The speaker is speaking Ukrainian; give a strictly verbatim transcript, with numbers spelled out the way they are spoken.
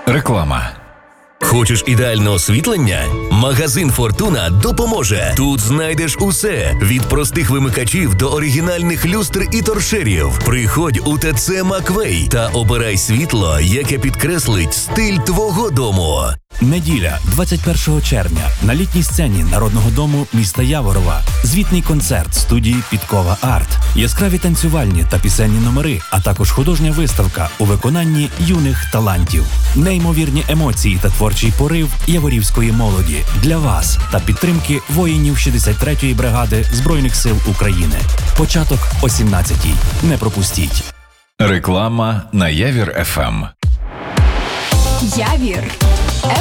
Реклама. Хочеш ідеальне освітлення? Магазин «Фортуна» допоможе. Тут знайдеш усе – від простих вимикачів до оригінальних люстр і торшерів. Приходь у ТЦ «Маквей» та обирай світло, яке підкреслить стиль твого дому. Неділя, двадцять першого червня, на літній сцені Народного дому міста Яворова. Звітний концерт студії «Підкова Арт». Яскраві танцювальні та пісенні номери, а також художня виставка у виконанні юних талантів. Неймовірні емоції та творчий порив яворівської молоді для вас та підтримки воїнів шістдесят третьої бригади Збройних сил України. Початок о сімнадцятій. Не пропустіть. Реклама на Явір еф ем. Явір